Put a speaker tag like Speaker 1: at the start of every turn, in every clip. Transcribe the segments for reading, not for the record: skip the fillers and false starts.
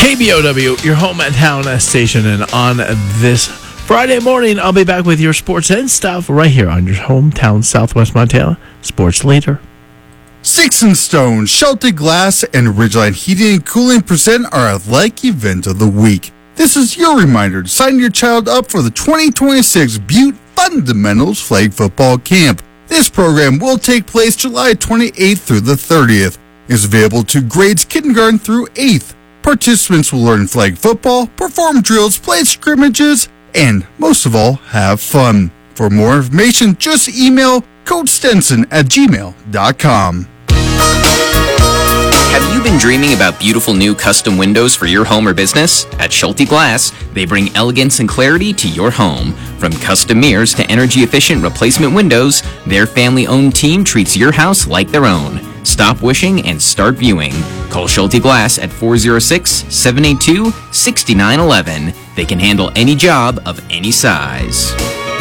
Speaker 1: KBOW, your hometown station, and on this Friday morning, I'll be back with your sports and stuff right here on your hometown Southwest Montana sports leader.
Speaker 2: Sticks and Stones, Shelter Glass, and Ridgeline Heating and Cooling present our athletic event of the week. This is your reminder to sign your child up for the 2026 Butte Fundamentals Flag Football Camp. This program will take place July 28th through the 30th. It is available to grades kindergarten through 8th. Participants will learn flag football, perform drills, play scrimmages, and most of all, have fun. For more information, just email coachstenson@gmail.com.
Speaker 3: Have you been dreaming about beautiful new custom windows for your home or business? At Schulte Glass, they bring elegance and clarity to your home. From custom mirrors to energy-efficient replacement windows, their family-owned team treats your house like their own. Stop wishing and start viewing. Call Schulte Glass at 406-782-6911. They can handle any job of any size.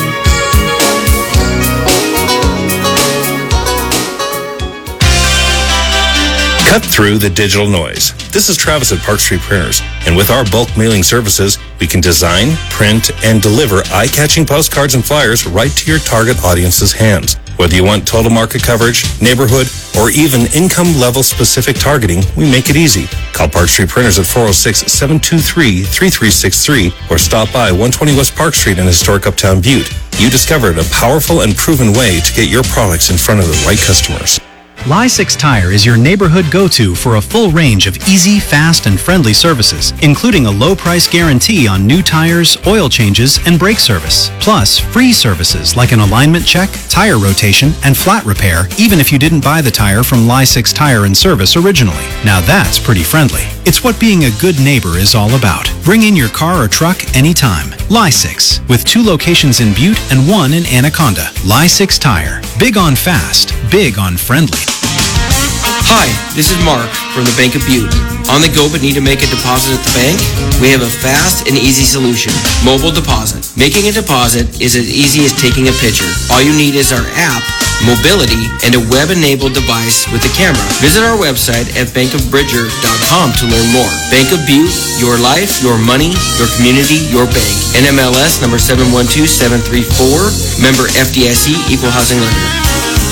Speaker 4: Cut through the digital noise. This is Travis at Park Street Printers, and with our bulk mailing services, we can design, print, and deliver eye-catching postcards and flyers right to your target audience's hands. Whether you want total market coverage, neighborhood, or even income level specific targeting, we make it easy. Call Park Street Printers at 406-723-3363 or stop by 120 West Park Street in historic Uptown Butte. You discovered a powerful and proven way to get your products in front of the right customers.
Speaker 5: Ly6 Tire is your neighborhood go-to for a full range of easy, fast, and friendly services, including a low price guarantee on new tires, oil changes, and brake service. Plus, free services like an alignment check, tire rotation, and flat repair, even if you didn't buy the tire from Ly6 Tire and Service originally. Now that's pretty friendly. It's what being a good neighbor is all about. Bring in your car or truck anytime. Ly6, with 2 locations in Butte and 1 in Anaconda. Ly6 Tire. Big on fast, big on friendly.
Speaker 6: Hi, this is Mark from the Bank of Butte. On the go but need to make a deposit at the bank? We have a fast and easy solution, mobile deposit. Making a deposit is as easy as taking a picture. All you need is our app, mobility, and a web-enabled device with a camera. Visit our website at bankofbridger.com to learn more. Bank of Butte, your life, your money, your community, your bank. NMLS number 712734, member FDIC, equal housing lender.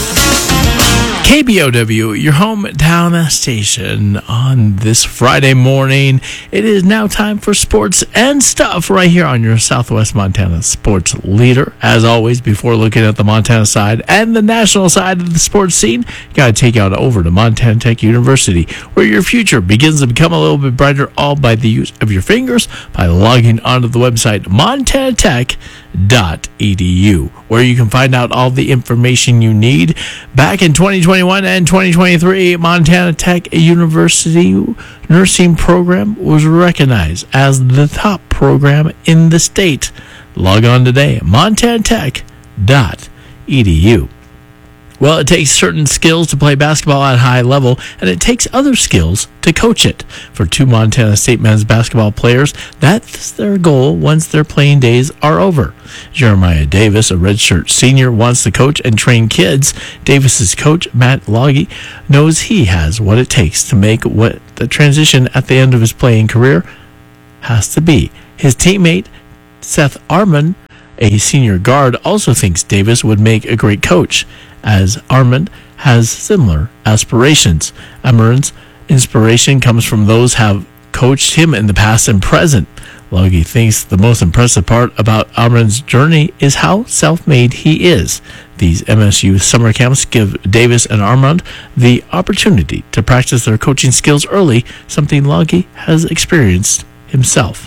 Speaker 1: KBOW, your hometown station, on this Friday morning. It is now time for sports and stuff right here on your Southwest Montana sports leader. As always, before looking at the Montana side and the national side of the sports scene, you got to take out over to Montana Tech University, where your future begins to become a little bit brighter, all by the use of your fingers, by logging onto the website montanatech.edu, where you can find out all the information you need. Back in 2021 and 2023, Montana Tech University nursing program was recognized as the top program in the state. Log on today, montanatech.edu. Well, it takes certain skills to play basketball at a high level, and it takes other skills to coach it. For 2 Montana State men's basketball players, that's their goal once their playing days are over. Jeremiah Davis, a redshirt senior, wants to coach and train kids. Davis's coach, Matt Loggy, knows he has what it takes to make what the transition at the end of his playing career has to be. His teammate, Seth Armand, a senior guard, also thinks Davis would make a great coach, as Armand has similar aspirations. Armand's inspiration comes from those who have coached him in the past and present. Logie thinks the most impressive part about Armand's journey is how self-made he is. These MSU summer camps give Davis and Armand the opportunity to practice their coaching skills early, something Logie has experienced himself.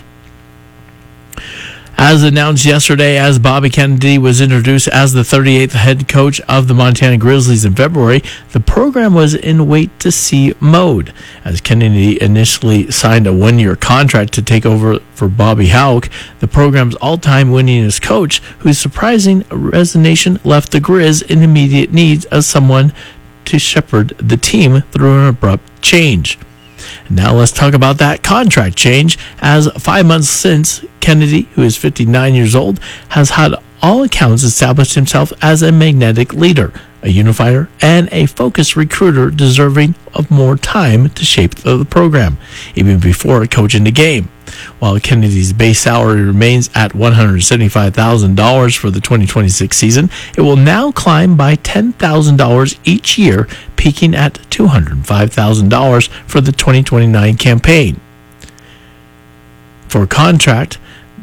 Speaker 1: As announced yesterday, as Bobby Kennedy was introduced as the 38th head coach of the Montana Grizzlies in February, the program was in wait-to-see mode. As Kennedy initially signed a 1-year contract to take over for Bobby Houck, the program's all-time winningest coach, whose surprising resignation left the Grizz in immediate need of someone to shepherd the team through an abrupt change. Now let's talk about that contract change, as 5 months since, Kennedy, who is 59 years old, has had all accounts established himself as a magnetic leader, a unifier, and a focused recruiter deserving of more time to shape the program, even before coaching the game. While Kennedy's base salary remains at $175,000 for the 2026 season, it will now climb by $10,000 each year, peaking at $205,000 for the 2029 campaign. For contract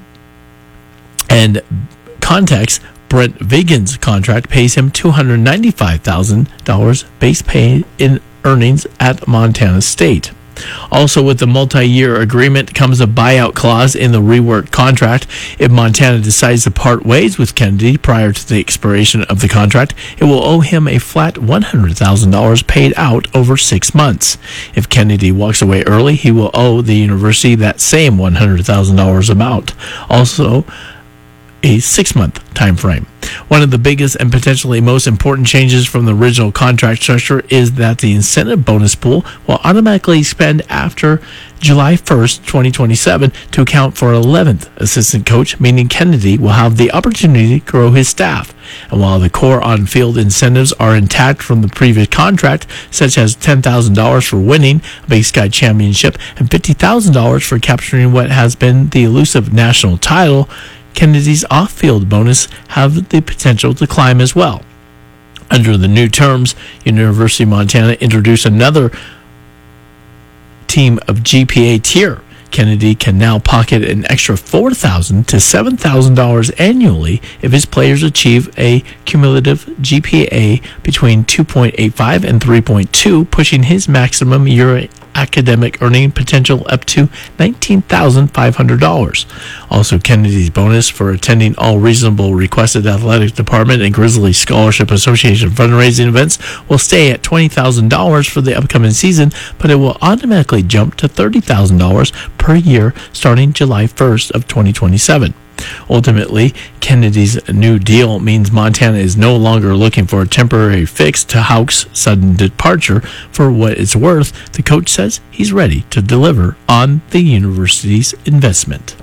Speaker 1: and context, Brent Vigen's contract pays him $295,000 base pay in earnings at Montana State. Also, with the multi-year agreement comes a buyout clause in the reworked contract. If Montana decides to part ways with Kennedy prior to the expiration of the contract, it will owe him a flat $100,000 paid out over 6 months. If Kennedy walks away early, he will owe the university that same $100,000 amount. Also, a 6-month time frame. One of the biggest and potentially most important changes from the original contract structure is that the incentive bonus pool will automatically expand after July 1st, 2027 to account for 11th assistant coach, meaning Kennedy will have the opportunity to grow his staff. And while the core on-field incentives are intact from the previous contract, such as $10,000 for winning a Big Sky championship and $50,000 for capturing what has been the elusive national title, Kennedy's off-field bonus have the potential to climb as well. Under the new terms, University of Montana introduced another team of GPA tier. Kennedy can now pocket an extra $4,000 to $7,000 annually if his players achieve a cumulative GPA between 2.85 and 3.2, pushing his maximum year academic earning potential up to $19,500. Also, Kennedy's bonus for attending all reasonable requested athletic department and Grizzly Scholarship Association fundraising events will stay at $20,000 for the upcoming season, but it will automatically jump to $30,000 per year starting July 1st of 2027. Ultimately, Kennedy's new deal means Montana is no longer looking for a temporary fix to Houck's sudden departure. For what it's worth, the coach says he's ready to deliver on the university's investment.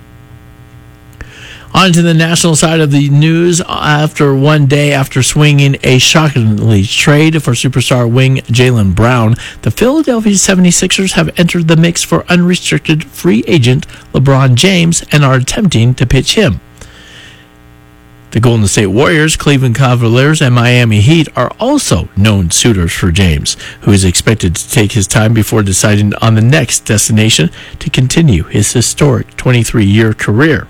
Speaker 1: On to the national side of the news. After one day after swinging a shockingly trade for superstar wing Jaylen Brown, the Philadelphia 76ers have entered the mix for unrestricted free agent LeBron James and are attempting to pitch him. The Golden State Warriors, Cleveland Cavaliers, and Miami Heat are also known suitors for James, who is expected to take his time before deciding on the next destination to continue his historic 23-year career.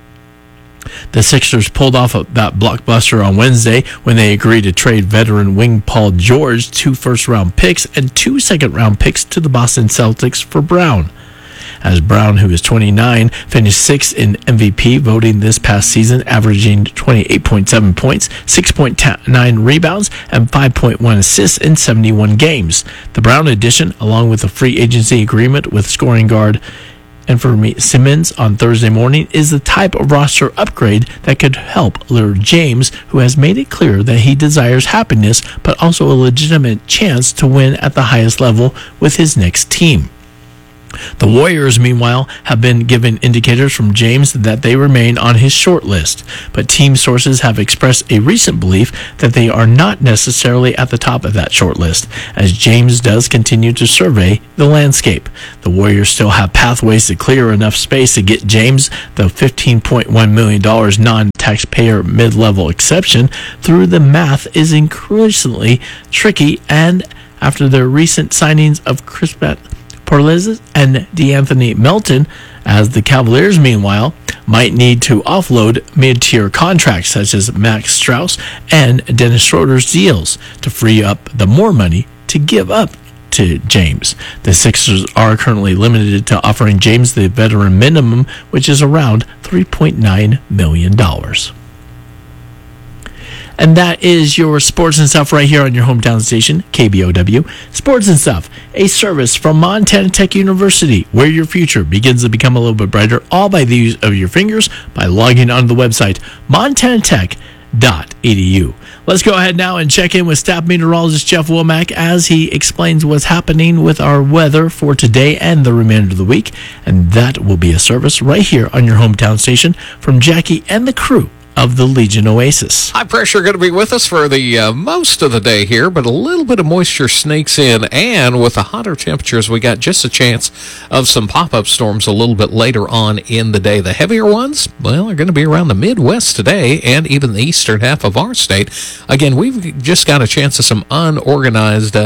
Speaker 1: The Sixers pulled off that blockbuster on Wednesday when they agreed to trade veteran wing Paul George 2 first-round picks and 2 second-round picks to the Boston Celtics for Brown. As Brown, who is 29, finished 6th in MVP voting this past season, averaging 28.7 points, 6.9 rebounds, and 5.1 assists in 71 games. The Brown addition, along with a free agency agreement with scoring guard Anthony Simmons on Thursday morning, is the type of roster upgrade that could help lure James, who has made it clear that he desires happiness but also a legitimate chance to win at the highest level with his next team. The Warriors, meanwhile, have been given indicators from James that they remain on his short list, but team sources have expressed a recent belief that they are not necessarily at the top of that short list, as James does continue to survey the landscape. The Warriors still have pathways to clear enough space to get James the $15.1 million non-taxpayer mid-level exception. Through the math is increasingly tricky, and after their recent signings of Kristaps Porzingis and DeAnthony Melton, as the Cavaliers, meanwhile, might need to offload mid-tier contracts such as Max Strus and Dennis Schroeder's deals to free up the more money to give up to James. The Sixers are currently limited to offering James the veteran minimum, which is around $3.9 million. And that is your Sports and Stuff right here on your hometown station, KBOW. Sports and Stuff, a service from Montana Tech University, where your future begins to become a little bit brighter, all by the use of your fingers by logging onto the website, montanatech.edu. Let's go ahead now and check in with staff meteorologist Jeff Womack as he explains what's happening with our weather for today and the remainder of the week. And that will be a service right here on your hometown station from Jackie and the crew of the Legion Oasis.
Speaker 7: High pressure going to be with us for the most of the day here, but a little bit of moisture sneaks in, and with the hotter temperatures, we got just a chance of some pop-up storms a little bit later on in the day. The heavier ones, well, are going to be around the Midwest today and even the eastern half of our state. Again, we've just got a chance of some unorganized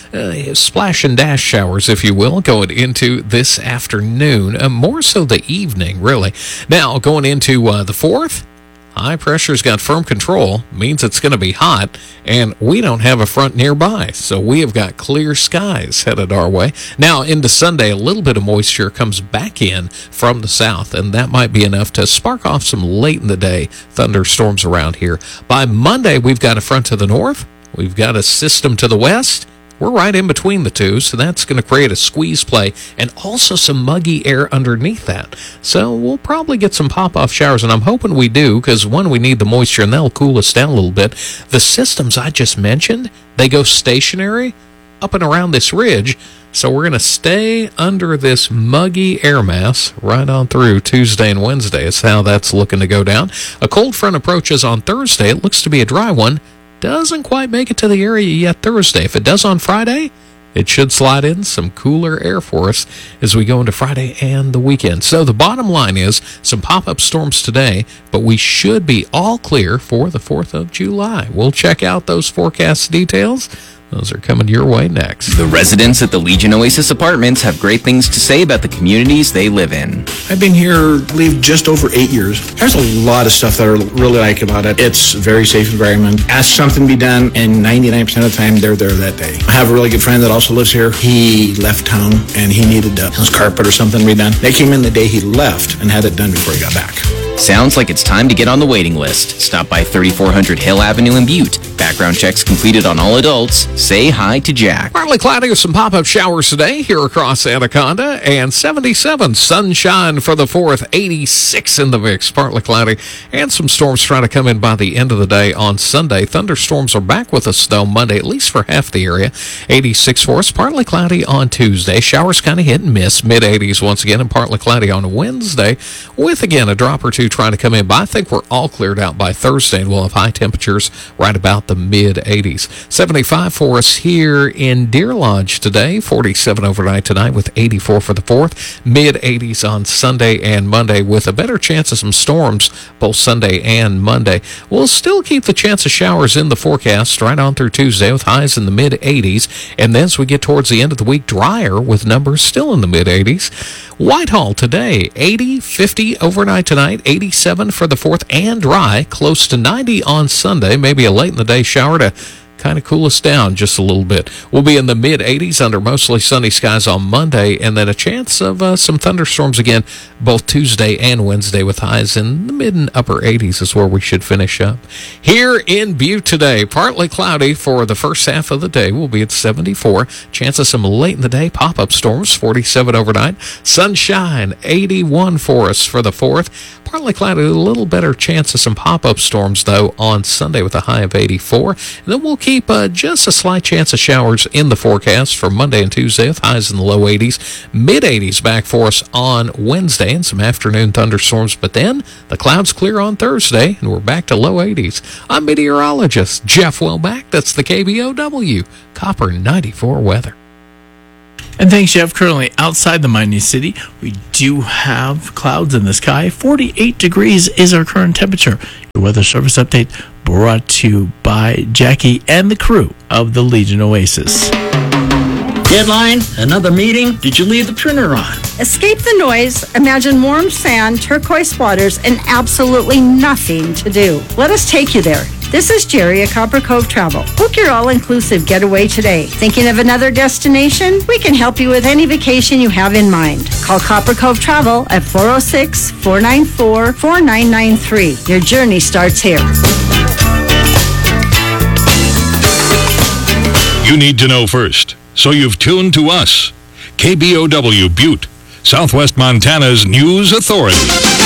Speaker 7: splash and dash showers, if you will, going into this afternoon, more so the evening, really. Now, going into the 4th, high pressure's got firm control, means it's going to be hot, and we don't have a front nearby, so we have got clear skies headed our way. Now, into Sunday, a little bit of moisture comes back in from the south, and that might be enough to spark off some late in the day thunderstorms around here. By Monday, we've got a front to the north, we've got a system to the west. We're right in between the two, so that's going to create a squeeze play and also some muggy air underneath that. So we'll probably get some pop-off showers, and I'm hoping we do because, one, we need the moisture, and that'll cool us down a little bit. The systems I just mentioned, they go stationary up and around this ridge, so we're going to stay under this muggy air mass right on through Tuesday and Wednesday. Is how that's looking to go down. A cold front approaches on Thursday. It looks to be a dry one. Doesn't quite make it to the area yet Thursday. If it does on Friday, it should slide in some cooler air for us as we go into Friday and the weekend. So the bottom line is some pop-up storms today, but we should be all clear for the 4th of July. We'll check out those forecast details. Those are coming your way next.
Speaker 3: The residents at the Legion Oasis Apartments have great things to say about the communities they live in.
Speaker 8: I've been here, I believe, just over 8 years. There's a lot of stuff that I really like about it. It's a very safe environment. Ask something to be done, and 99% of the time, they're there that day. I have a really good friend that also lives here. He left town, and he needed his carpet or something redone. They came in the day he left and had it done before he got back.
Speaker 3: Sounds like it's time to get on the waiting list. Stop by 3400 Hill Avenue in Butte. Background checks completed on all adults. Say hi to Jack.
Speaker 7: Partly cloudy with some pop-up showers today here across Anaconda, and 77 sunshine for the 4th, 86 in the mix. Partly cloudy, and some storms trying to come in by the end of the day on Sunday. Thunderstorms are back with us, though, Monday, at least for half the area. 86 for us. Partly cloudy on Tuesday. Showers kind of hit and miss. Mid-80s once again, and partly cloudy on Wednesday, with, again, a drop or two trying to come in. But I think we're all cleared out by Thursday, and we'll have high temperatures right about the mid-80s. 75 for us here in Deer Lodge today. 47 overnight tonight with 84 for the 4th. Mid-80s on Sunday and Monday with a better chance of some storms both Sunday and Monday. We'll still keep the chance of showers in the forecast right on through Tuesday with highs in the mid-80s. And then as we get towards the end of the week, drier with numbers still in the mid-80s. Whitehall today, 80, 50 overnight tonight, 87 for the 4th, and dry, close to 90 on Sunday, maybe a late in the day shower to kind of cool us down just a little bit. We'll be in the mid-80s under mostly sunny skies on Monday, and then a chance of some thunderstorms again both Tuesday and Wednesday with highs in the mid and upper 80s is where we should finish up. Here in Butte today, partly cloudy for the first half of the day. We'll be at 74. Chance of some late in the day pop-up storms, 47 overnight. Sunshine, 81 for us for the 4th. Partly cloudy, a little better chance of some pop-up storms, though, on Sunday with a high of 84. And then we'll keep just a slight chance of showers in the forecast for Monday and Tuesday with highs in the low 80s. Mid-80s back for us on Wednesday and some afternoon thunderstorms. But then the clouds clear on Thursday, and we're back to low 80s. I'm meteorologist Jeff Welback. That's the KBOW Copper 94 weather.
Speaker 1: And thanks, Jeff. Currently outside the mighty city, we do have clouds in the sky. 48 degrees is our current temperature. Your weather service update brought to you by Jackie and the crew of the Legion Oasis.
Speaker 9: Deadline, another meeting. Did you leave the printer on?
Speaker 10: Escape the noise, imagine warm sand, turquoise waters, and absolutely nothing to do. Let us take you there. This is Jerry at Copper Cove Travel. Book your all-inclusive getaway today. Thinking of another destination? We can help you with any vacation you have in mind. Call Copper Cove Travel at 406-494-4993. Your journey starts here.
Speaker 11: You need to know first, so you've tuned to us. KBOW Butte, Southwest Montana's news authority.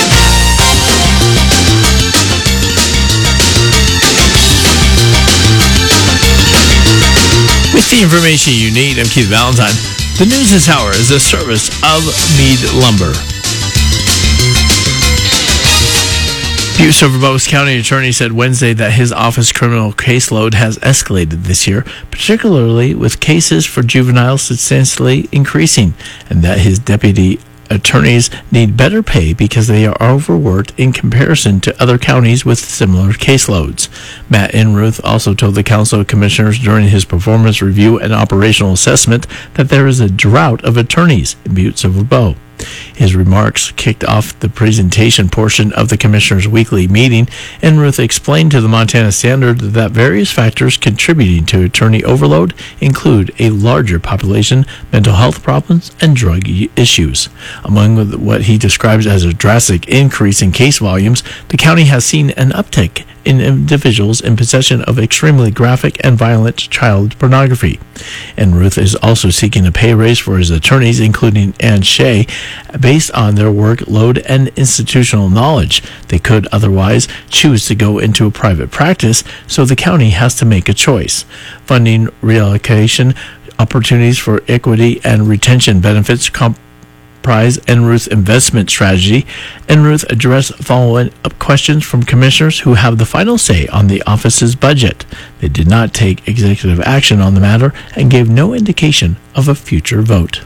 Speaker 1: With the information you need, I'm Keith Valentine. The News this hour is a service of Meade Lumber. Butte Silver Bow County Attorney said Wednesday that his office criminal caseload has escalated this year, particularly with cases for juveniles substantially increasing, and that his deputy attorneys need better pay because they are overworked in comparison to other counties with similar caseloads. Matt Enruth also told the Council of Commissioners during his performance review and operational assessment that there is a drought of attorneys in Butte Silver Bow. His remarks kicked off the presentation portion of the Commissioners' weekly meeting. Enruth explained to the Montana Standard that various factors contributing to attorney overload include a larger population, mental health problems, and drug issues. Among what he describes as a drastic increase in case volumes, the county has seen an uptick in individuals in possession of extremely graphic and violent child pornography. Enruth is also seeking a pay raise for his attorneys, including Ann Shea, based on their workload and institutional knowledge. They could otherwise choose to go into a private practice, so the county has to make a choice. Funding reallocation, opportunities for equity, and retention benefits comprise Enruth's investment strategy. Enruth addressed following up questions from commissioners who have the final say on the office's budget. They did not take executive action on the matter and gave no indication of a future vote.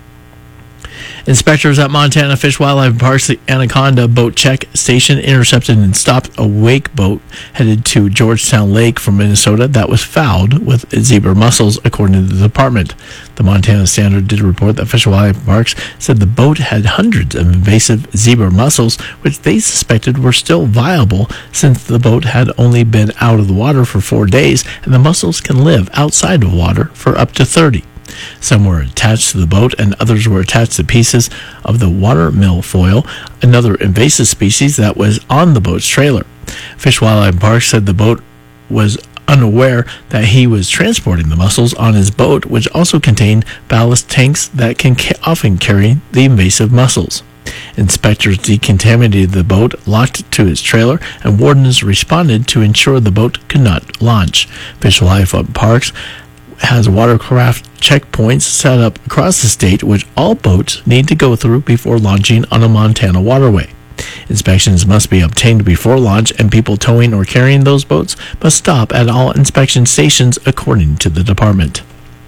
Speaker 1: Inspectors at Montana Fish, Wildlife, and Parks, the Anaconda Boat Check Station intercepted and stopped a wake boat headed to Georgetown Lake from Minnesota that was fouled with zebra mussels, according to the department. The Montana Standard did report that Fish, Wildlife, and Parks said the boat had hundreds of invasive zebra mussels, which they suspected were still viable since the boat had only been out of the water for 4 days, and the mussels can live outside of water for up to 30. Some were attached to the boat, and others were attached to pieces of the water milfoil, another invasive species that was on the boat's trailer. Fish, Wildlife, and Parks said the boat was unaware that he was transporting the mussels on his boat, which also contained ballast tanks that can often carry the invasive mussels. Inspectors decontaminated the boat, locked it to its trailer, and wardens responded to ensure the boat could not launch. Fish, Wildlife, and Parks has watercraft checkpoints set up across the state, which all boats need to go through before launching on a Montana waterway. Inspections must be obtained before launch, and people towing or carrying those boats must stop at all inspection stations, according to the department.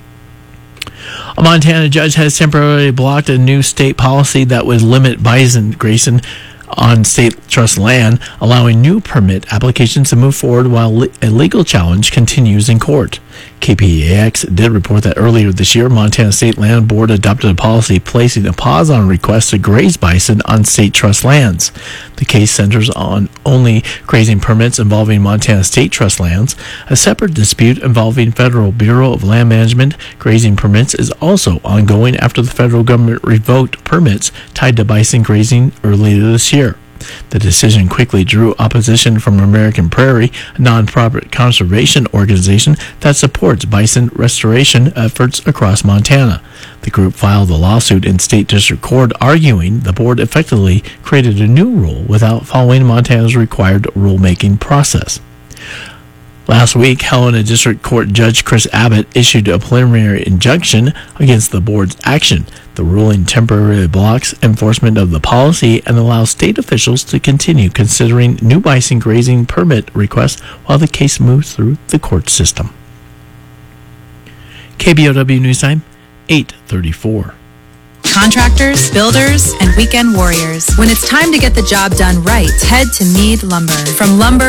Speaker 1: A Montana judge has temporarily blocked a new state policy that would limit bison grazing on state trust land, allowing new permit applications to move forward while a legal challenge continues in court. KPAX did report that earlier this year, Montana State Land Board adopted a policy placing a pause on requests to graze bison on state trust lands. The case centers on only grazing permits involving Montana State Trust lands. A separate dispute involving Federal Bureau of Land Management grazing permits is also ongoing after the federal government revoked permits tied to bison grazing earlier this year. The decision quickly drew opposition from American Prairie, a nonprofit conservation organization that supports bison restoration efforts across Montana. The group filed a lawsuit in state district court, arguing the board effectively created a new rule without following Montana's required rulemaking process. Last week, Helena District Court Judge Chris Abbott issued a preliminary injunction against the board's action. The ruling temporarily blocks enforcement of the policy and allows state officials to continue considering new bison grazing permit requests while the case moves through the court system. KBOW News Time, 8:34.
Speaker 12: Contractors, builders, and weekend warriors. When it's time to get the job done right, head to Meade Lumber. From lumber